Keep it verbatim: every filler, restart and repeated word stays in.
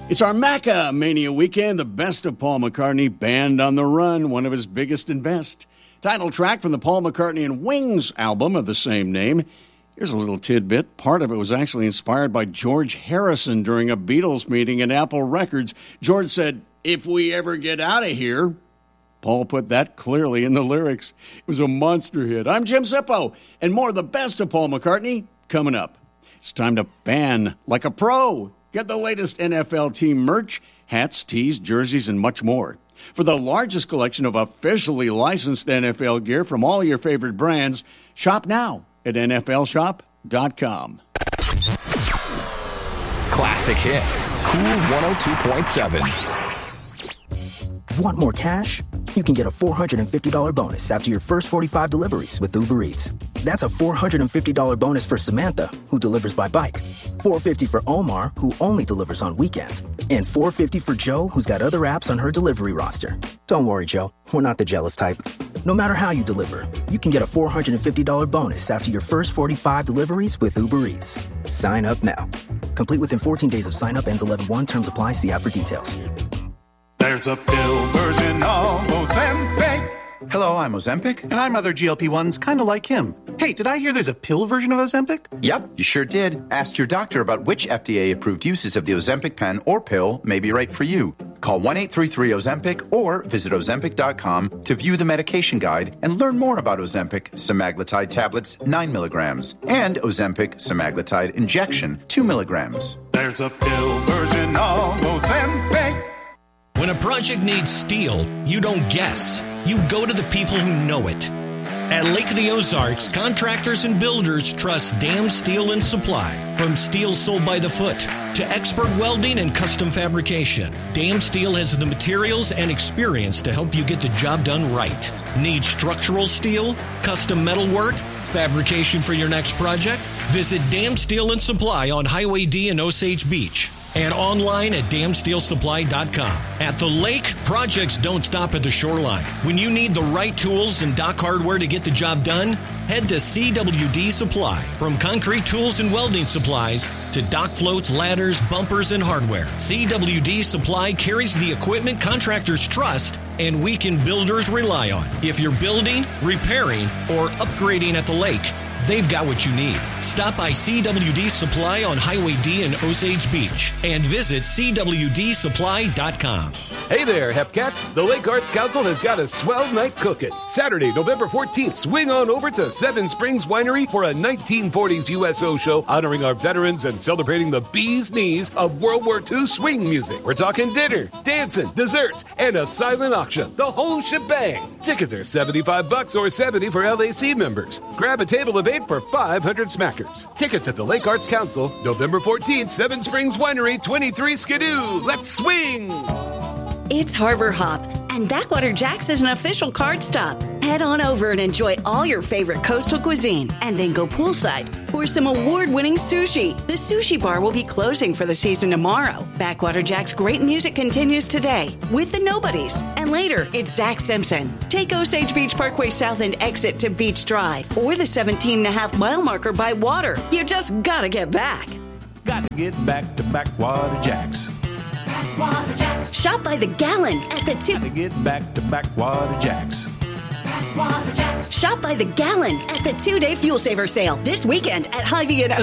It's our Macca Mania weekend, the best of Paul McCartney, Band on the Run, one of his biggest and best. Title track from the Paul McCartney and Wings album of the same name. Here's a little tidbit. Part of it was actually inspired by George Harrison during a Beatles meeting at Apple Records. George said, "If we ever get out of here." Paul put that clearly in the lyrics. It was a monster hit. I'm Jim Zippo, and more of the best of Paul McCartney coming up. It's time to fan like a pro. Get the latest N F L team merch, hats, tees, jerseys, and much more. For the largest collection of officially licensed N F L gear from all your favorite brands, shop now at N F L shop dot com. Classic hits. Cool one oh two point seven. Want more cash? You can get a four hundred fifty dollars bonus after your first forty-five deliveries with Uber Eats. That's a four hundred fifty dollars bonus for Samantha, who delivers by bike. four hundred fifty dollars for Omar, who only delivers on weekends. And four hundred fifty dollars for Joe, who's got other apps on her delivery roster. Don't worry, Joe. We're not the jealous type. No matter how you deliver, you can get a four hundred fifty dollars bonus after your first forty-five deliveries with Uber Eats. Sign up now. Complete within fourteen days of sign up. Ends eleven one. Terms apply. See app for details. There's a pill version of Ozempic. Hello, I'm Ozempic. And I'm other G L P ones kind of like him. Hey, did I hear there's a pill version of Ozempic? Yep, you sure did. Ask your doctor about which F D A-approved uses of the Ozempic pen or pill may be right for you. Call one eight three three Ozempic or visit Ozempic dot com to view the medication guide and learn more about Ozempic semaglutide tablets nine milligrams and Ozempic semaglutide injection two milligrams. There's a pill version of Ozempic. When a project needs steel, you don't guess. You go to the people who know it. At Lake of the Ozarks, contractors and builders trust Dam Steel and Supply. From steel sold by the foot to expert welding and custom fabrication, Dam Steel has the materials and experience to help you get the job done right. Need structural steel, custom metal work, fabrication for your next project? Visit Dam Steel and Supply on Highway D in Osage Beach. And online at dam steel supply dot com. At the lake, projects don't stop at the shoreline. When you need the right tools and dock hardware to get the job done, head to C W D Supply. From concrete tools and welding supplies to dock floats, ladders, bumpers, and hardware, C W D Supply carries the equipment contractors trust and weekend builders rely on. If you're building, repairing, or upgrading at the lake, they've got what you need. Stop by C W D Supply on Highway D in Osage Beach and visit C W D supply dot com. Hey there, Hepcats. The Lake Arts Council has got a swell night cooking. Saturday, November fourteenth, swing on over to Seven Springs Winery for a nineteen forties U S O show honoring our veterans and celebrating the bee's knees of World War Two swing music. We're talking dinner, dancing, desserts, and a silent auction. The whole shebang. Tickets are seventy-five bucks or seventy for L A C members. Grab a table of eight for five hundred smackers. Tickets at the Lake Arts Council, November fourteenth, Seven Springs Winery, twenty-three Skidoo. Let's swing! It's Harbor Hop, and Backwater Jack's is an official card stop. Head on over and enjoy all your favorite coastal cuisine, and then go poolside for some award-winning sushi. The sushi bar will be closing for the season tomorrow. Backwater Jack's great music continues today with the Nobodies, and later it's Zach Simpson. Take Osage Beach Parkway South and exit to Beach Drive, or the seventeen and a half mile marker by water. You just gotta get back. Gotta get back to Backwater Jack's. Backwater Jack's. Shop by the gallon at the two. Gotta get back to Backwater Jack's. Backwater Jack's. Shop by the gallon at the two-day Fuel Saver sale this weekend at Hy-Vee and